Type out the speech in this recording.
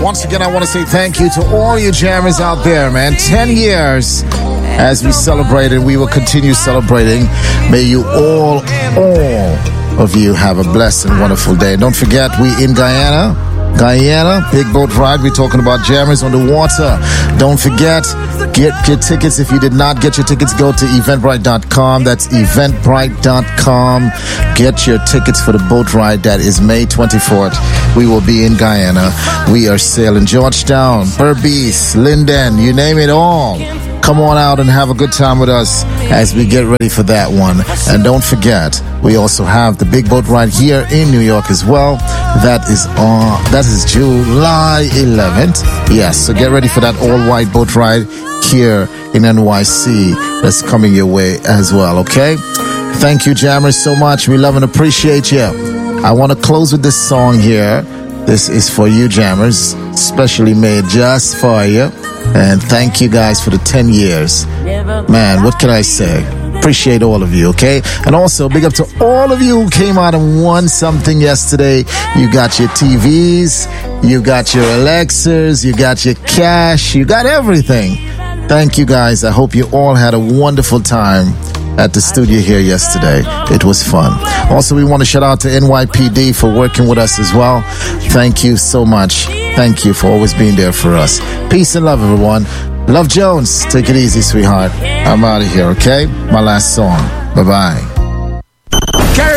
Once again, I want to say thank you to all you jammers out there, man. 10 years as we celebrated. We will continue celebrating. May you all of you have a blessed and wonderful day. Don't forget, we in Guyana, big boat ride. We're talking about jammers on the water. Don't forget, get your tickets. If you did not get your tickets, go to eventbrite.com. That's eventbrite.com. Get your tickets for the boat ride. That is May 24th. We will be in Guyana. We are sailing Georgetown, Berbice, Linden, you name it all. Come on out and have a good time with us as we get ready for that one. And don't forget, we also have the big boat ride here in New York as well. That is July 11th. Yes, so get ready for that all-white boat ride here in NYC. That's coming your way as well, okay? Thank you, jammers, so much. We love and appreciate you. I want to close with this song here. This is for you, jammers, specially made just for you. And thank you guys for the 10 years. Man, what can I say? Appreciate all of you, okay? And also, big up to all of you who came out and won something yesterday. You got your TVs, you got your Alexas, you got your cash, you got everything. Thank you guys. I hope you all had a wonderful time at the studio here yesterday. It was fun. Also, we want to shout out to NYPD for working with us as well. Thank you so much. Thank you for always being there for us. Peace and love, everyone. Love Jones. Take it easy, sweetheart. I'm out of here, okay? My last song. Bye-bye.